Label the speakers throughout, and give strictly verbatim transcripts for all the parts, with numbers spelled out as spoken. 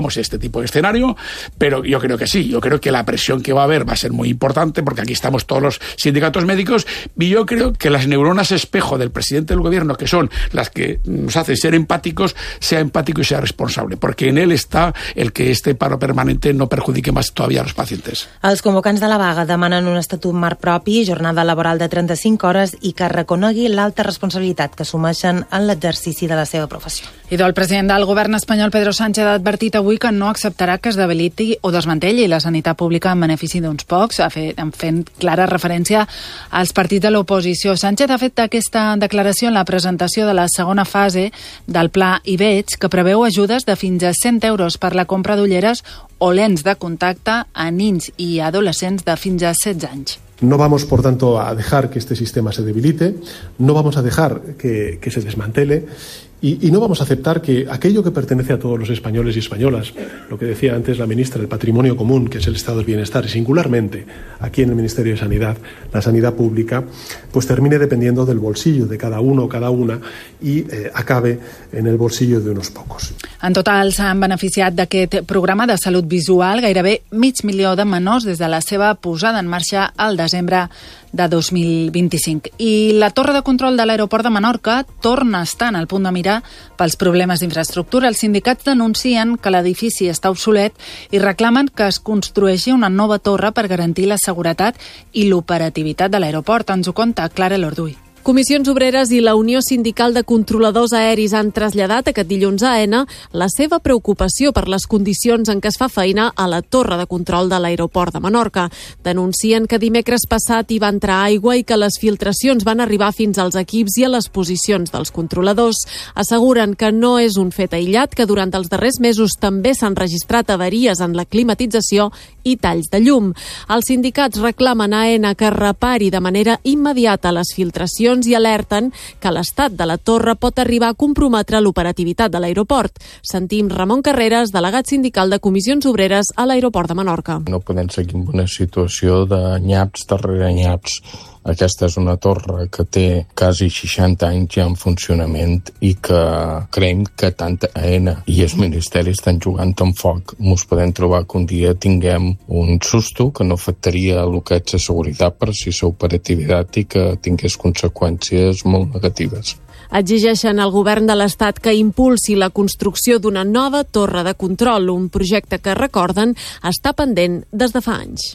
Speaker 1: como es este tipo de escenario, pero yo creo que sí, yo creo que la presión que va a haber va a ser muy importante, porque aquí estamos todos los sindicatos médicos, y yo creo que las neuronas espejo del presidente del gobierno, que son las que nos hacen ser empáticos, sea empático y sea responsable, porque en él está el que este paro permanente no perjudique más todavía a los pacientes.
Speaker 2: Els convocants de la vaga demanen un estatut marc propi, jornada laboral de trenta-cinc hores i que reconegui l'alta responsabilitat que assumeixen en l'exercici de la seva professió.
Speaker 3: I el president del govern espanyol, Pedro Sánchez, ha advertit avui que no acceptarà que es debiliti o desmantelli la sanitat pública en benefici d'uns pocs, fent clara referència als partits de l'oposició. Sánchez ha fet aquesta declaració en la presentació de la segona fase del Pla I Veig, que preveu ajudes de fins a cent euros per la compra d'ulleres o lents de contacte a nens i adolescents de fins a setze anys.
Speaker 4: No vamos, por tanto, a dejar que este sistema se debilite, no vamos a dejar que, que se desmantele y, y no vamos a aceptar que aquello que pertenece a todos los españoles y españolas, lo que decía antes la ministra, el patrimonio común, que es el estado del bienestar, y singularmente aquí en el Ministerio de Sanidad, la sanidad pública, pues termine dependiendo del bolsillo de cada uno o cada una y eh, acabe en el bolsillo de unos pocos.
Speaker 3: En total s'han beneficiat d'aquest programa de salut visual gairebé mig milió de menors des de la seva posada en marxa al desembre de dos mil vint-i-cinc. I la torre de control de l'aeroport de Menorca torna a estar en el punt de mirar pels problemes d'infraestructura. Els sindicats denuncien que l'edifici està obsolet i reclamen que es construeixi una nova torre per garantir la seguretat i l'operativitat de l'aeroport. Ens ho conta Clara Lorduy.
Speaker 5: Comissions Obreres i la Unió Sindical de Controladors Aeris han traslladat aquest dilluns a Aena la seva preocupació per les condicions en què es fa feina a la torre de control de l'aeroport de Menorca. Denuncien que dimecres passat hi va entrar aigua i que les filtracions van arribar fins als equips i a les posicions dels controladors. Asseguren que no és un fet aïllat, que durant els darrers mesos també s'han registrat avaries en la climatització i talls de llum. Els sindicats reclamen a Aena que repari de manera immediata les filtracions i alerten que l'estat de la torre pot arribar a comprometre l'operativitat de l'aeroport. Sentim Ramon Carreras, delegat sindical de Comissions Obreres a l'aeroport de Menorca.
Speaker 6: No podem seguir en una situació de nyaps darrere nyaps. Aquesta és una torre que té quasi seixanta anys ja en funcionament i que creiem que tant Aena i els ministeris estan jugant amb foc. Ens podem trobar que un dia tinguem un susto que no afectaria el que és la seguretat per si la operativitat i que tingués conseqüències molt negatives.
Speaker 5: Exigeixen al govern de l'Estat que impulsi la construcció d'una nova torre de control, un projecte que, recorden, està pendent des de fa anys.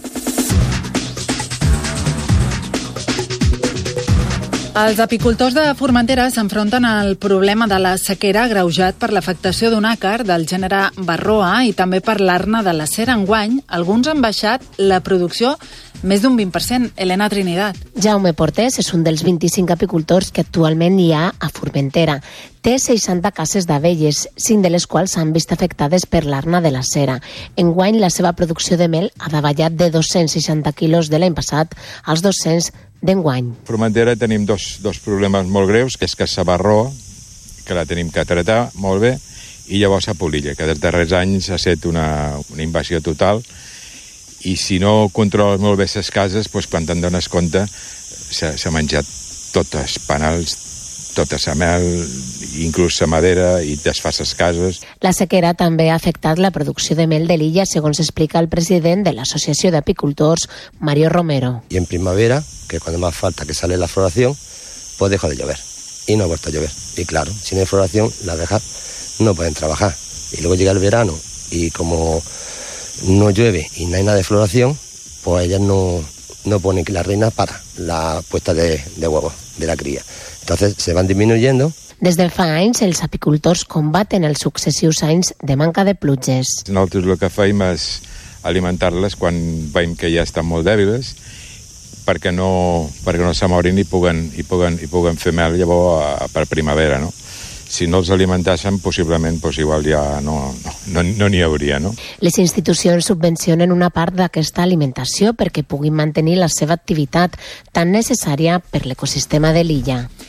Speaker 3: Els apicultors de Formentera s'enfronten al problema de la sequera agreujat per l'afectació d'un àcar del gènere Varroa i també per l'arna de la cera. Enguany, alguns han baixat la producció més d'un vint per cent. Elena Trinidad.
Speaker 7: Jaume Portés és un dels vint-i-cinc apicultors que actualment hi ha a Formentera. Té seixanta cases d'abelles, cinc de les quals s'han vist afectades per l'arna de la cera. Enguany, la seva producció de mel ha davallat de dos-cents seixanta quilos de l'any passat als dos-cents d'enguany.
Speaker 8: A Formentera tenim dos, dos problemes molt greus, que és que la Varroa, que la tenim que tractar molt bé, i llavors la polilla, que dels darrers anys ha estat una, una invasió total, i si no controles molt bé les cases, doncs quan te'n dones compte s'ha menjat tots els panals, tota la mel, inclús la madera, i desfà les cases.
Speaker 7: La sequera també ha afectat la producció de mel de l'illa, segons explica el president de l'Asociació d'Apicultors, Mario Romero.
Speaker 9: Y en primavera, que cuando más falta que sale la floración, pues deja de llover. Y no ha vuelto a llover. Y claro, si no hay floración, las abejas no pueden trabajar. Y luego llega el verano, y como no llueve y no hay nada de floración, pues ellas no, no ponen la reina para la puesta de, de huevos de la cría. Entonces se van disminuyendo.
Speaker 7: Des de fa anys, els apicultors combaten els successius anys de manca de pluges.
Speaker 8: Nosaltres el que fem és alimentar-les quan veiem que ja estan molt dèbils, perquè no, perquè no s'amorin i puguen, i, puguen, i puguen fer mel llavors per primavera, no? Si no els alimentassen, possiblement doncs igual ja no n'hi no, no, no hauria, no?
Speaker 7: Les institucions subvencionen una part d'aquesta alimentació perquè puguin mantenir la seva activitat tan necessària per l'ecosistema de l'illa.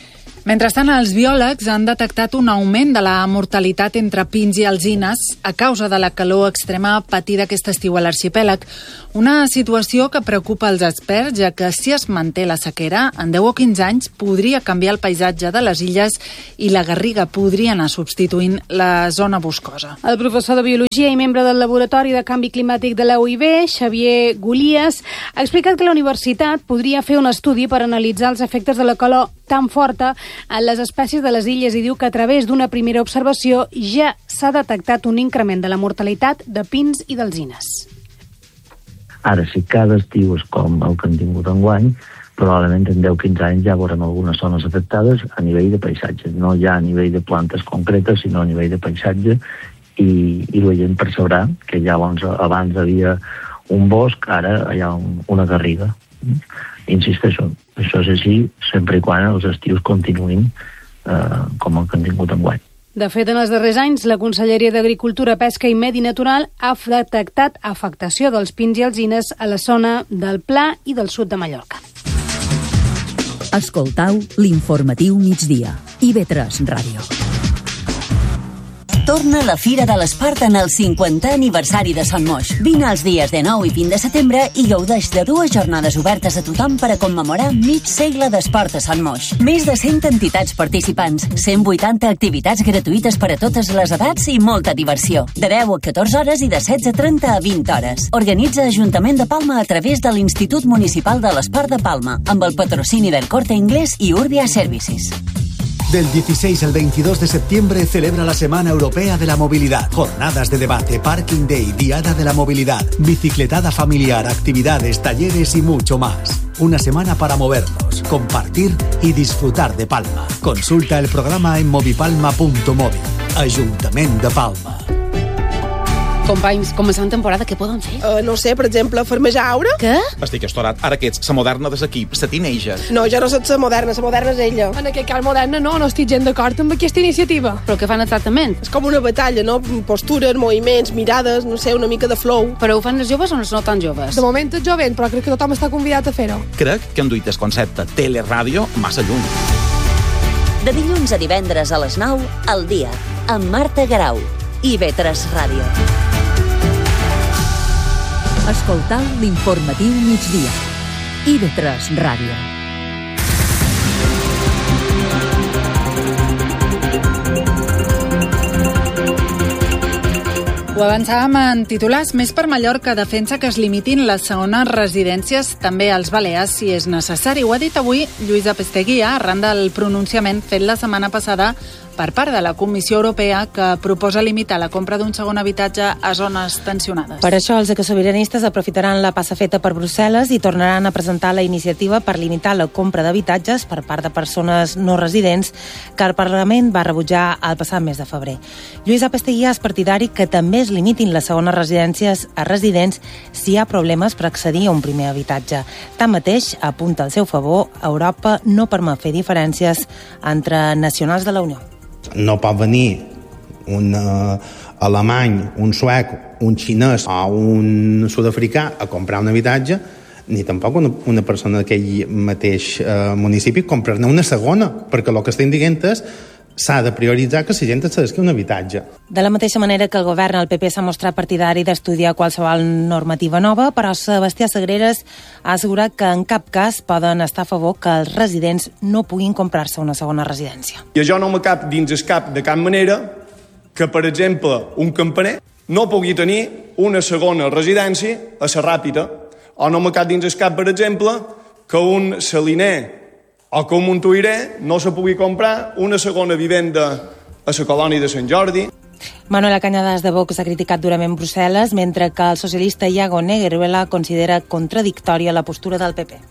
Speaker 3: Mentrestant, els biòlegs han detectat un augment de la mortalitat entre pins i alzines a causa de la calor extrema patida aquest estiu a l'arxipèlag. Una situació que preocupa els experts, ja que si es manté la sequera, en deu o quinze anys podria canviar el paisatge de les illes i la Garriga podria anar substituint la zona boscosa.
Speaker 10: El professor de Biologia i membre del Laboratori de Canvi Climàtic de la U I B, Xavier Golies, ha explicat que la universitat podria fer un estudi per analitzar els efectes de la calor tan forta en les espècies de les illes i diu que a través d'una primera observació ja s'ha detectat un increment de la mortalitat de pins i d'alzines.
Speaker 11: Ara, si cada estiu és com el que han tingut enguany, probablement en deu o quinze anys ja veurem algunes zones afectades a nivell de paisatge, no ja a nivell de plantes concretes, sinó a nivell de paisatge, i, i la gent percebrà que ja abans, abans havia un bosc, ara hi ha un, una garriga. Insisteixo, això és així sempre i quan els estius continuïn eh, com el que han tingut enguany.
Speaker 10: De fet, en els darrers anys, la Conselleria d'Agricultura, Pesca i Medi Natural ha detectat afectació dels pins i alzines a la zona del Pla i del sud de Mallorca.
Speaker 12: Escoltau l'informatiu migdia. I ve tres Ràdio. Torna la Fira de l'Esport en el cinquantè aniversari de Son Moix. Vine els dies de nou i vint de setembre i gaudeix de dues jornades obertes a tothom per a commemorar mig segle d'esport a Son Moix. Més de cent entitats participants, cent vuitanta activitats gratuïtes per a totes les edats i molta diversió. De deu a catorze hores i de setze trenta a vint hores. Organitza Ajuntament de Palma a través de l'Institut Municipal de l'Esport de Palma, amb el patrocini del Corte Inglés i Urbia Services.
Speaker 13: Del dieciséis al veintidós de septiembre celebra la Semana Europea de la Movilidad. Jornadas de debate, Parking Day, Diada de la Movilidad, bicicletada familiar, actividades, talleres y mucho más. Una semana para movernos, compartir y disfrutar de Palma. Consulta el programa en movipalma punto móvil. Ayuntamiento de Palma.
Speaker 14: Companys, començant temporada, què poden fer?
Speaker 15: Uh, no sé, per exemple, farmejar aura.
Speaker 14: Què?
Speaker 16: Estic estorat. Ara que ets la moderna de l'equip, la teenager.
Speaker 15: No, jo no soc la moderna, la moderna és ella.
Speaker 17: En aquest cas moderna no, no estic gens d'acord amb aquesta iniciativa.
Speaker 14: Però què fan exactament?
Speaker 15: És com una batalla, no? Postures, moviments, mirades, no sé, una mica de flow.
Speaker 14: Però ho fan les joves o no tan joves?
Speaker 17: De moment és jovent, però crec que tothom està convidat a fer-ho.
Speaker 16: Crec que han duit el concepte teleràdio massa lluny.
Speaker 12: De dilluns a divendres a les nou, al dia, amb Marta Garau. I ve tres Ràdio. Escoltau l'informatiu migdia. I ve tres Ràdio.
Speaker 3: Ho avançàvem en titulars. Més per Mallorca defensa que es limitin les segones residències també als Balears si és necessari. Ho ha dit avui Lluïsa Pesteguia arran del pronunciament fet la setmana passada per part de la Comissió Europea que proposa limitar la compra d'un segon habitatge a zones tensionades.
Speaker 2: Per això els ecosobiranistes aprofitaran la passa feta per Brussel·les i tornaran a presentar la iniciativa per limitar la compra d'habitatges per part de persones no residents que el Parlament va rebutjar el passat mes de febrer. Lluïsa Pesteguia és partidari que també es limitin les segones residències a residents si hi ha problemes per accedir a un primer habitatge. Tanmateix, apunta al seu favor, Europa no permet fer diferències entre nacionals de la Unió.
Speaker 18: No pot venir un uh, alemany, un suec, un xinès o un sud-africà a comprar un habitatge, ni tampoc una, una persona d'aquell mateix uh, municipi comprar-ne una segona, perquè el que estem dient és s'ha de prioritzar que la gent accedeixi a un habitatge.
Speaker 2: De la mateixa manera que el govern, el P P s'ha mostrat partidari d'estudiar qualsevol normativa nova, però Sebastià Sagreras ha assegurat que en cap cas poden estar a favor que els residents no puguin comprar-se una segona residència.
Speaker 19: I això no me cap dins el cap de cap manera que, per exemple, un campaner no pugui tenir una segona residència a la Ràpita, o no me cap dins el cap, per exemple, que un saliner o que un montuïrer no se pugui comprar una segona vivenda a la colònia de Sant Jordi.
Speaker 2: Manuela Cañadas de Vox ha criticat durament Brussel·les, mentre que el socialista Iago Negueruela considera contradictòria la postura del P P.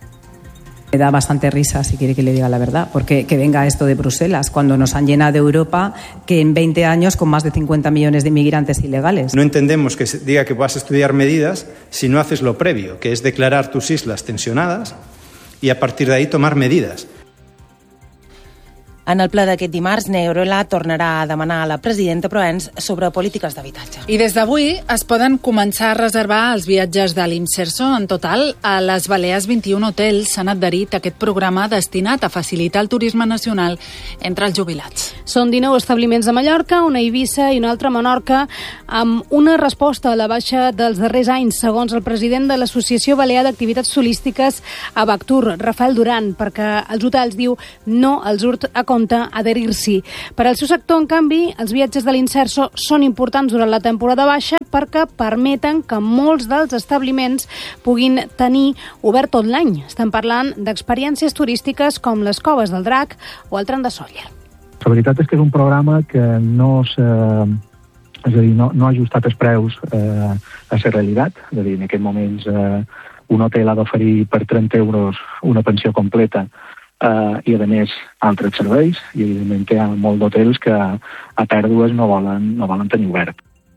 Speaker 20: Me da bastante risa, si quiere que le diga la verdad, porque que venga esto de Bruselas, cuando nos han llenado Europa, que en veinte años con más de cincuenta millones de inmigrantes ilegales.
Speaker 21: No entendemos que se diga que vas a estudiar medidas si no haces lo previo, que es declarar tus islas tensionadas y a partir de ahí tomar medidas.
Speaker 2: En el ple d'aquest dimarts, Neurola tornarà a demanar a la presidenta Proens sobre polítiques d'habitatge.
Speaker 3: I des d'avui es poden començar a reservar els viatges de l'Imserso. En total, a les Balears vint-i-un hotels s'han adherit a aquest programa destinat a facilitar el turisme nacional entre els jubilats.
Speaker 10: Són dinou establiments de Mallorca, una a Eivissa i una altra a Menorca, amb una resposta a la baixa dels darrers anys, segons el president de l'Associació Balear d'Activitats Turístiques a Bactur, Rafael Duran, perquè els hotels, diu, no els surt a compte adherir-s'hi. Per al seu sector, en canvi, els viatges de l'Imserso són importants durant la temporada baixa perquè permeten que molts dels establiments puguin tenir obert tot l'any. Estem parlant d'experiències turístiques com les Coves del Drac o el Tren de Sóller.
Speaker 1: La veritat és que és un programa que no s'ha, és a dir, no, no ha ajustat els preus eh, a la realitat. És a dir, en aquests moments eh, un hotel ha d'oferir per trenta euros una pensió completa eh, i, a més, altres serveis. I, evidentment, hi ha molts d'hotels que a pèrdues no volen, no volen tenir obert.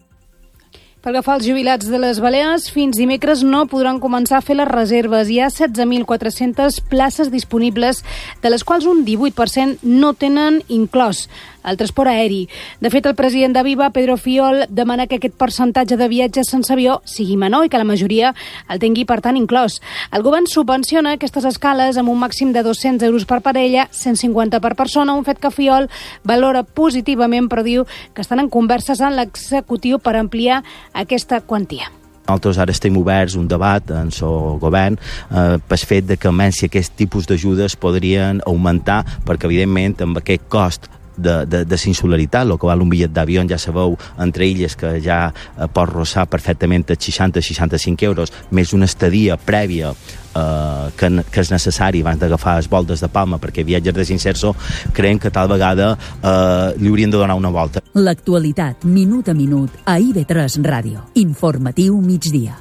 Speaker 10: Pel que fa als jubilats de les Balears, fins dimecres no podran començar a fer les reserves. Hi ha setze mil quatre-centes places disponibles, de les quals un divuit per cent no tenen inclòs el transport aeri. De fet, el president d'Aviva, Pedro Fiol, demana que aquest percentatge de viatges sense avió sigui menor i que la majoria el tingui, per tant, inclòs. El govern subvenciona aquestes escales amb un màxim de dos-cents euros per parella, cent cinquanta per persona, un fet que Fiol valora positivament, però diu que estan en converses en l'executiu per ampliar aquesta quantia.
Speaker 22: Nosaltres ara estem oberts un debat en el govern eh, pel fet de que menys aquest tipus d'ajudes podrien augmentar, perquè evidentment amb aquest cost de, de, de insularitat, el que val un bitllet d'avió, ja sabeu, entre illes que ja eh, pot rossar perfectament els seixanta a seixanta-cinc euros, més una estadia prèvia eh, que, que és necessari abans d'agafar els vol des de Palma, perquè viatges de Imserso creiem que tal vegada eh, li haurien de donar una volta.
Speaker 23: L'actualitat, minut a minut, a I V tres Ràdio. Informatiu migdia.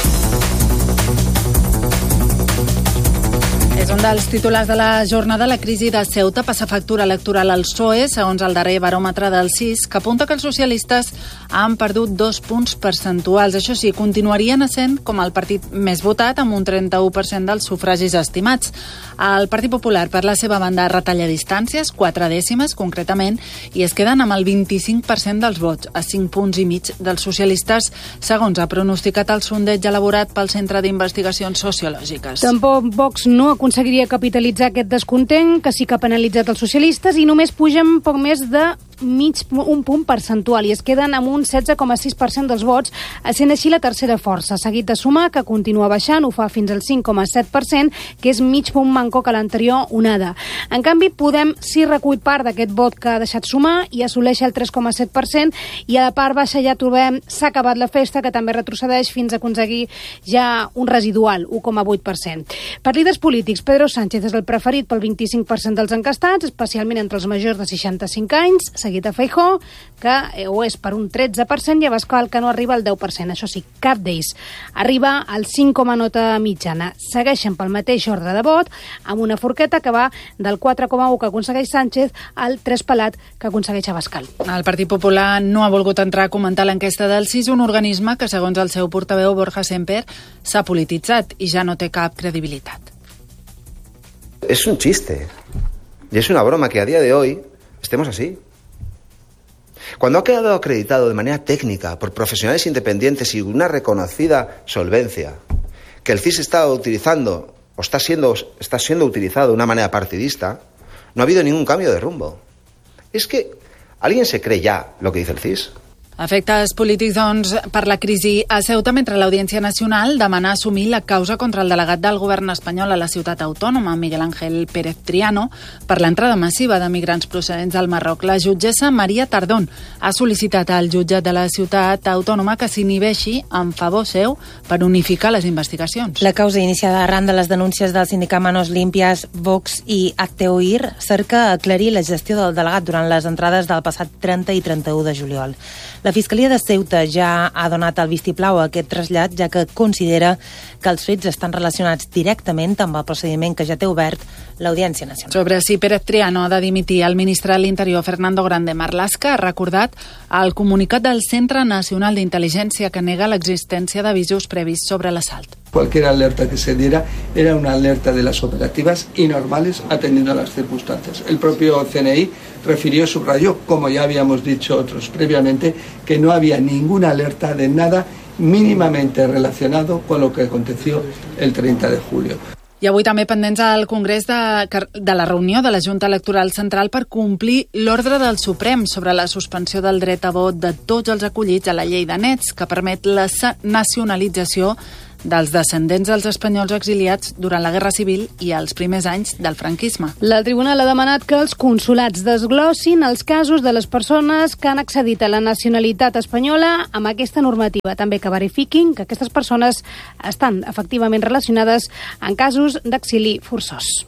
Speaker 3: És un dels titulars de la jornada. La crisi de Ceuta passa factura electoral al P S O E, segons el darrer baròmetre del C I S, que apunta que els socialistes han perdut dos punts percentuals. Això sí, continuarien essent com el partit més votat, amb un trenta-u per cent dels sufragis estimats. El Partit Popular, per la seva banda, retalla distàncies, quatre dècimes concretament, i es queden amb el vint-i-cinc per cent dels vots, a cinc punts i mig dels socialistes, segons ha pronosticat el sondeig elaborat pel Centre d'Investigacions Sociològiques.
Speaker 10: Tampoc Vox no ha aconseguiria capitalitzar aquest descontent, que sí que ha penalitzat els socialistes, i només pugen poc més de mig un punt percentual i es queden amb un setze coma sis per cent dels vots, sent així la tercera força, seguit de Sumar, que continua baixant, ho fa fins al cinc coma set per cent, que és mig punt manco que l'anterior onada. En canvi, Podem sí recull part d'aquest vot que ha deixat Sumar i assoleix el tres coma set per cent, i a la part baixa ja trobem S'ha acabat la festa, que també retrocedeix fins a aconseguir ja un residual, un coma vuit per cent. Per líders polítics, Pedro Sánchez és el preferit pel vint-i-cinc per cent dels encastats, especialment entre els majors de seixanta-cinc anys, seguit a Feijóo, que ho és per un tretze per cent, i Abascal, que no arriba al deu per cent. Això sí, cap d'ells arriba al cinc coma nota mitjana. Segueixen pel mateix ordre de vot, amb una forqueta que va del quatre coma u que aconsegueix Sánchez al tres pelat que aconsegueix Abascal.
Speaker 3: El Partit Popular no ha volgut entrar a comentar l'enquesta del C I S, un organisme que, segons el seu portaveu Borja Semper, s'ha polititzat i ja no té cap credibilitat.
Speaker 24: Es un chiste y es una broma que a día de hoy estemos así. Cuando ha quedado acreditado de manera técnica por profesionales independientes y una reconocida solvencia que el C I S está utilizando o está siendo, está siendo utilizado de una manera partidista, no ha habido ningún cambio de rumbo. Es que ¿alguien se cree ya lo que dice el C I S?
Speaker 3: Efectes polítics, doncs, per la crisi a Ceuta, mentre l'Audiència Nacional demana assumir la causa contra el delegat del govern espanyol a la ciutat autònoma, Miguel Ángel Pérez Triano, per l'entrada massiva de migrants procedents del Marroc. La jutgessa Maria Tardón ha sol·licitat al jutjat de la ciutat autònoma que s'inhibeixi en favor seu per unificar les investigacions.
Speaker 2: La causa iniciada arran de les denúncies del sindicat Manos Limpias, Vox i Acteoir cerca aclarir la gestió del delegat durant les entrades del passat trenta i trenta-u de juliol. La Fiscalia de Ceuta ja ha donat el vistiplau a aquest trasllat, ja que considera que els fets estan relacionats directament amb el procediment que ja té obert l'Audiència Nacional.
Speaker 3: Sobre si Pérez Triano ha de dimitir, el ministre de l'Interior, Fernando Grande Marlaska, ha recordat el comunicat del Centre Nacional d'Intel·ligència que nega l'existència d'avisos previs sobre l'assalt.
Speaker 4: Cualquier alerta que se diera era una alerta de las operativas y normales atendiendo a las circunstancias. El propio C N I refirió, subrayó, como ya habíamos dicho otros previamente, que no había ninguna alerta de nada mínimamente relacionado con lo que aconteció el treinta de julio.
Speaker 3: I avui també pendents al Congrés de, de la reunió de la Junta Electoral Central per complir l'ordre del Suprem sobre la suspensió del dret a vot de tots els acollits a la llei de nets, que permet la nacionalització dels descendents dels espanyols exiliats durant la Guerra Civil i els primers anys del franquisme.
Speaker 10: El tribunal ha demanat que els consulats desglossin els casos de les persones que han accedit a la nacionalitat espanyola amb aquesta normativa. També que verifiquin que aquestes persones estan efectivament relacionades en casos d'exili forçós.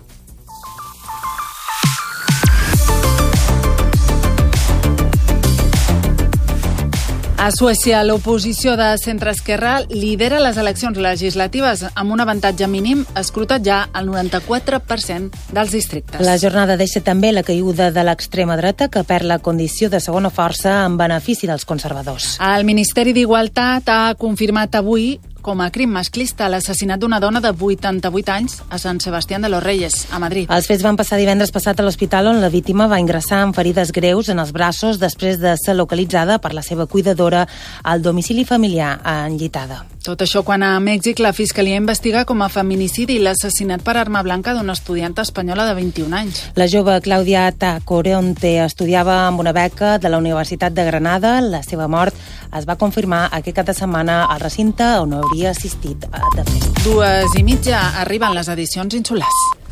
Speaker 3: A Suècia, l'oposició de centre-esquerra lidera les eleccions legislatives amb un avantatge mínim escrutat ja al noranta-quatre per cent dels districtes.
Speaker 2: La jornada deixa també la caiguda de l'extrema dreta, que perd la condició de segona força en benefici dels conservadors.
Speaker 3: El Ministeri d'Igualtat ha confirmat avui com a crim masclista l'assassinat d'una dona de vuitanta-vuit anys a Sant Sebastián de los Reyes, a Madrid.
Speaker 2: Els fets van passar divendres passat a l'hospital, on la víctima va ingressar amb ferides greus en els braços després de ser localitzada per la seva cuidadora al domicili familiar enllitada.
Speaker 3: Tot això quan a Mèxic la Fiscalia investiga com a feminicidi l'assassinat per arma blanca d'una estudianta espanyola de vint-i-un anys.
Speaker 2: La jove Claudia Tacoronte estudiava amb una beca de la Universitat de Granada. La seva mort es va confirmar aquest cap de setmana al recinte on hauria assistit de festa.
Speaker 3: Dues i mitja arriben les edicions insulars.